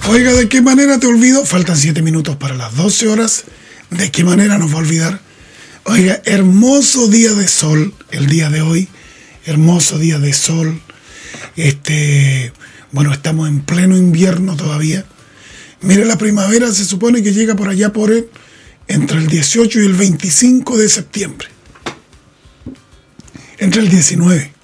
Oiga, ¿de qué manera te olvido? Faltan 7 minutos para las 12 horas. ¿De qué manera nos va a olvidar? Oiga, hermoso día de sol el día de hoy. Hermoso día de sol. Bueno, estamos en pleno invierno todavía. Mire, la primavera se supone que llega por allá entre el 18 y el 25 de septiembre. Entre el 19.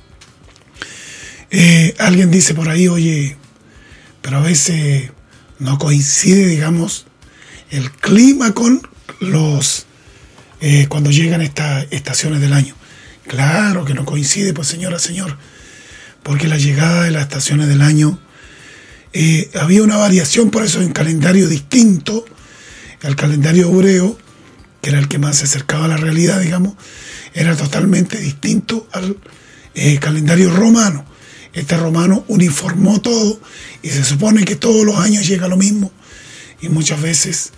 Alguien dice por ahí, oye, pero a veces no coincide, digamos, el clima con cuando llegan estas estaciones del año. Claro que no coincide, pues señora, señor, porque la llegada de las estaciones del año había una variación, por eso en calendario distinto, el calendario hebreo, que era el que más se acercaba a la realidad, digamos, era totalmente distinto al calendario romano. Este romano uniformó todo y se supone que todos los años llega lo mismo. Y muchas veces,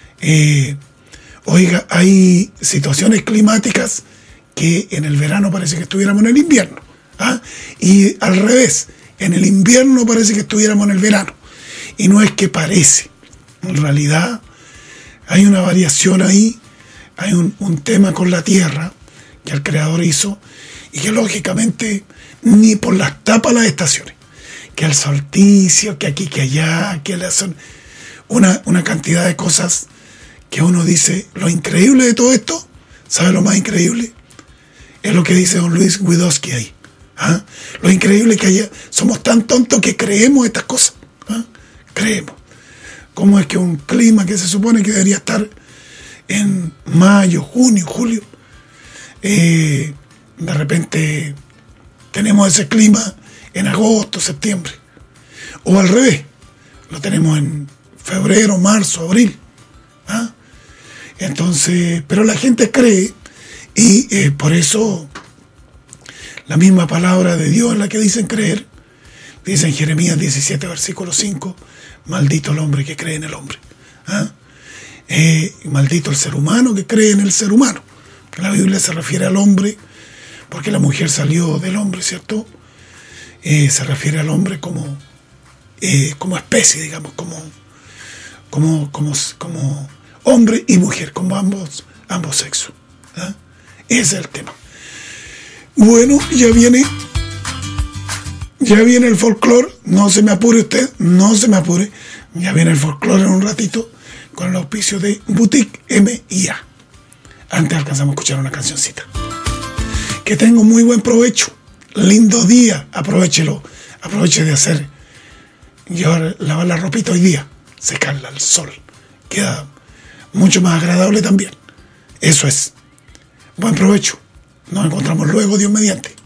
oiga, hay situaciones climáticas que en el verano parece que estuviéramos en el invierno. Y al revés, en el invierno parece que estuviéramos en el verano. Y no es que parece. En realidad hay una variación ahí, hay un tema con la Tierra que el Creador hizo y que lógicamente ni por las tapas las estaciones, que el solsticio, que aquí, que allá, que le hacen una cantidad de cosas que uno dice, lo increíble de todo esto, ¿sabe lo más increíble? Es lo que dice don Luis Widowski ahí. Lo increíble que somos tan tontos que creemos estas cosas. Creemos. ¿Cómo es que un clima que se supone que debería estar en mayo, junio, julio, de repente tenemos ese clima en agosto, septiembre? O al revés, lo tenemos en febrero, marzo, abril. Entonces, pero la gente cree y por eso la misma palabra de Dios en la que dicen creer, dice en Jeremías 17, versículo 5, maldito el hombre que cree en el hombre. Maldito el ser humano que cree en el ser humano. La Biblia se refiere al hombre porque la mujer salió del hombre, ¿cierto? Se refiere al hombre como especie, digamos, como hombre y mujer, como ambos sexos. Ese es el tema. Bueno, ya viene el folclore. No se me apure usted, no se me apure. Ya viene el folclore en un ratito con el auspicio de Boutique M&A. Antes alcanzamos a escuchar una cancioncita. Que tenga un muy buen provecho. Lindo día, aprovechelo. Aproveche de lavar la ropita hoy día, secarla al sol. Queda mucho más agradable también. Eso es. Buen provecho. Nos encontramos luego, Dios mediante.